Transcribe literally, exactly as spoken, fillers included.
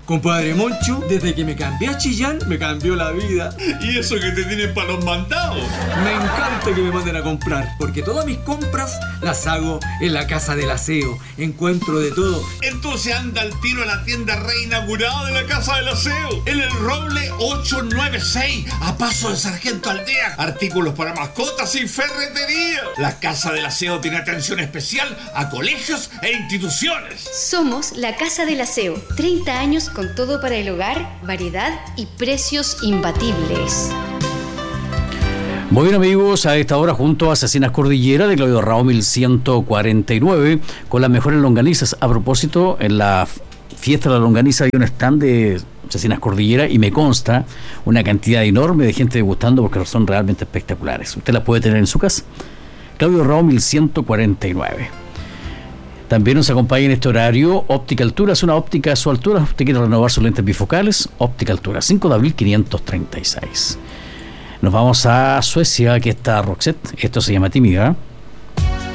Compadre Moncho, desde que me cambié a Chillán, me cambió la vida. ¿Y eso que te tienen para los mandados? Me encanta que me manden a comprar, porque todas mis compras las hago en la Casa del Aseo. Encuentro de todo. Entonces anda al tiro a la tienda reinaugurada de la Casa del Aseo, en el Roble ochocientos noventa y seis, a paso de Sargento Aldea. Artículos para mascotas y ferretería. La Casa del Aseo tiene atención especial a colegios e instituciones. Somos la Casa del Aseo. treinta años con todo para el hogar, variedad y precios imbatibles. Muy bien, amigos, a esta hora junto a Cecinas Cordillera de Claudio Rao mil ciento cuarenta y nueve con las mejores longanizas. A propósito, en la fiesta de la longaniza hay un stand de Cecinas Cordillera y me consta una cantidad enorme de gente degustando porque son realmente espectaculares. Usted las puede tener en su casa. Claudio Rao mil ciento cuarenta y nueve. También nos acompaña en este horario Óptica Altura, es una óptica a su altura. Usted quiere renovar sus lentes bifocales, Óptica Altura, cinco de abril quinientos treinta y seis. Nos vamos a Suecia, aquí está Roxette, esto se llama Tímida.